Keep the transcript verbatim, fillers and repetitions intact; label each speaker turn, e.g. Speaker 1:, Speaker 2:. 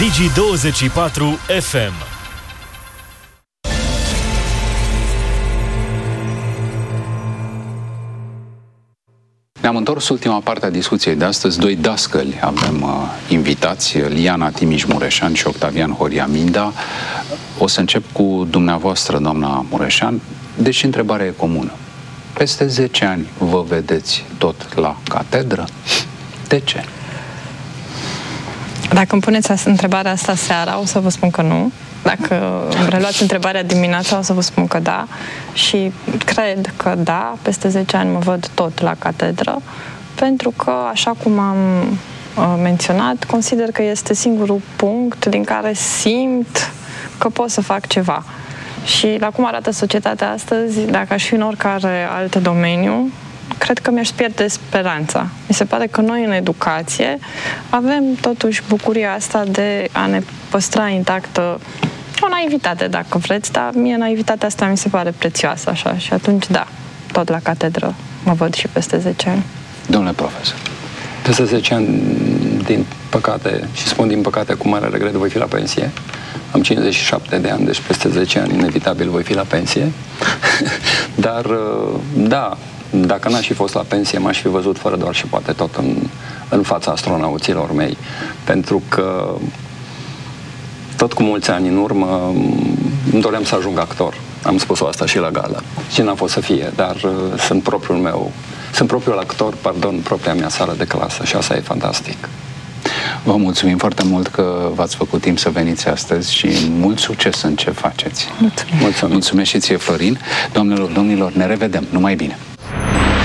Speaker 1: Digi douăzeci și patru F M.
Speaker 2: Ne-am întors ultima parte a discuției de astăzi. Doi dascăli avem uh, invitați, Liana Timiș-Mureșan și Octavian Horia Minda. O să încep cu dumneavoastră, doamna Mureșan, deși întrebarea e comună. Peste zece ani vă vedeți tot la catedră? De ce?
Speaker 3: Dacă îmi puneți întrebarea asta seara, o să vă spun că nu. Dacă îmi reluați întrebarea dimineața, o să vă spun că da. Și cred că da, peste zece ani mă văd tot la catedră, pentru că, așa cum am uh, menționat, consider că este singurul punct din care simt că pot să fac ceva. Și la cum arată societatea astăzi, dacă aș fi în oricare alt domeniu, cred că mi-aș pierde speranța. Mi se pare că noi, în educație, avem totuși bucuria asta de a ne păstra intactă o naivitate, dacă vreți, dar mie naivitatea asta mi se pare prețioasă, așa, și atunci, da, tot la catedră mă văd și peste zece ani.
Speaker 2: Domnule profesor.
Speaker 4: Peste zece ani, din păcate, și spun din păcate cu mare regret, voi fi la pensie. Am cincizeci și șapte de ani, deci peste zece ani, inevitabil, voi fi la pensie. Dar, da, dacă n-aș fi fost la pensie, m-aș fi văzut fără doar și poate tot în, în fața astronauților mei. Pentru că tot cu mulți ani în urmă îmi doream să ajung actor. Am spus-o asta și la gală. Și n-a fost să fie, dar uh, sunt propriul meu, sunt propriul actor, pardon, propria mea sală de clasă și asta e fantastic.
Speaker 2: Vă mulțumim foarte mult că v-ați făcut timp să veniți astăzi și mult succes în ce faceți.
Speaker 3: Mulțumim.
Speaker 2: Mulțumim. Mulțumesc și ție, Florin. Doamnelor, domnilor, ne revedem. Numai bine!